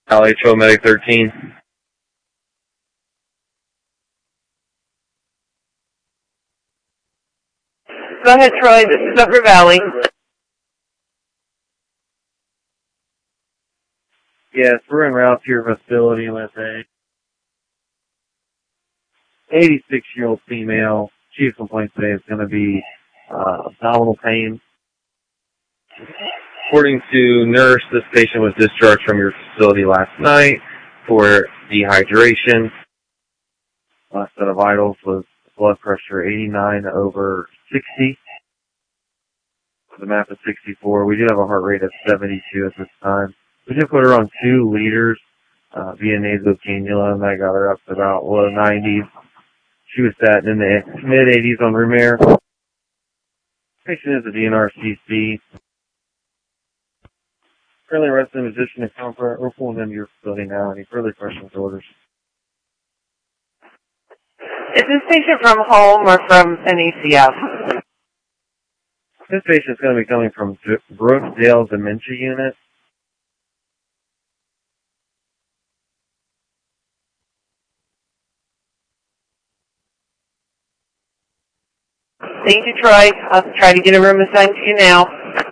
LHO Medic 13. Go ahead, Troy. This is Upper Valley. Yes, we're en route to your facility with a 86-year-old female. Chief complaint today is going to be abdominal pain. According to nurse, this patient was discharged from your facility last night for dehydration. Last set of vitals was blood pressure 89/60. The map is 64. We do have a heart rate of 72 at this time. We did put her on 2 liters via nasal cannula, and that got her up to about low 90s. She was sat in the mid-80s on room air. Patient is a DNR-CC. Currently resting in position of comfort. We're pulling into your facility now. Any further questions or orders? Is this patient from home or from an ECF? This patient is going to be coming from Brookdale Dementia Unit. Thank you, Troy. I'll try to get a room assigned to you now.